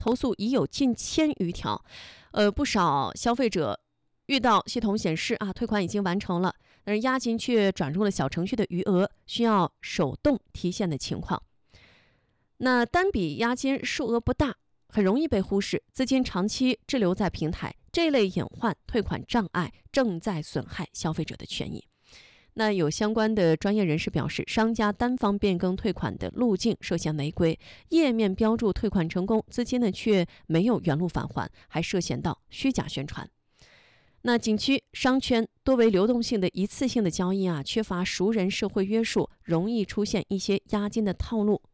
投诉已有近1000余条。不少消费者遇到系统显示退款已经完成了，但是押金却转入了小程序的余额，需要手动提现的情况。那单笔押金数额不大，很容易被忽视，资金长期滞留在平台，这类隐患退款障碍正在损害消费者的权益。那有相关的专业人士表示，商家单方变更退款的路径涉嫌违规，页面标注退款成功，资金呢却没有原路返还，还涉嫌到虚假宣传。那景区商圈多为流动性的一次性的交易缺乏熟人社会约束，容易出现一些押金的套路。